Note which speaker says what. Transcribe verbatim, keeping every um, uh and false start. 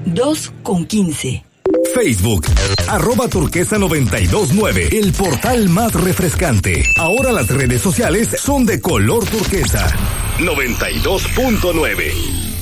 Speaker 1: dos con quince.
Speaker 2: Facebook, arroba turquesa noventa y dos nueve, el portal más refrescante. Ahora las redes sociales son de color turquesa. noventa y dos punto nueve.